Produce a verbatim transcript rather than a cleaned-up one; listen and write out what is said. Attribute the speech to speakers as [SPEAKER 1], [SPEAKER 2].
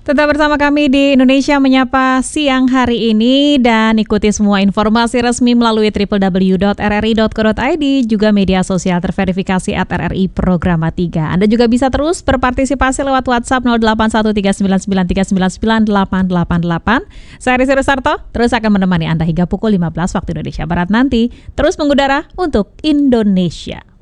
[SPEAKER 1] Tetap bersama kami di Indonesia Menyapa siang hari ini dan ikuti semua informasi resmi melalui w w w dot r r i dot co dot i d, juga media sosial terverifikasi at R R I Programa tiga. Anda juga bisa terus berpartisipasi lewat WhatsApp nol delapan satu tiga sembilan sembilan tiga sembilan sembilan delapan delapan delapan. Saya Rizky Rusarto, terus akan menemani Anda hingga pukul lima belas waktu Indonesia Barat nanti. Terus mengudara untuk Indonesia.